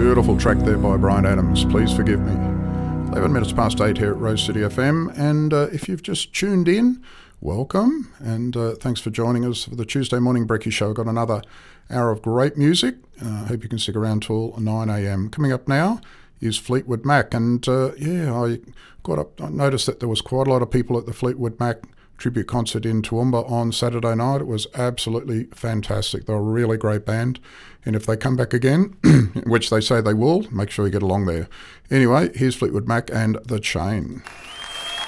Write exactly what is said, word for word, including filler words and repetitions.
Beautiful track there by Bryan Adams, Please Forgive Me. eleven minutes past eight here at Rose City F M, and uh, if you've just tuned in, welcome, and uh, thanks for joining us for the Tuesday Morning Brekkie Show. We've got another hour of great music. I uh, hope you can stick around till nine a m. Coming up now is Fleetwood Mac, and uh, yeah, I got up, I noticed that there was quite a lot of people at the Fleetwood Mac tribute concert in Toowoomba on Saturday night. It was absolutely fantastic. They're a really great band, and if they come back again, which they say they will, make sure you get along there. Anyway, here's Fleetwood Mac and The Chain.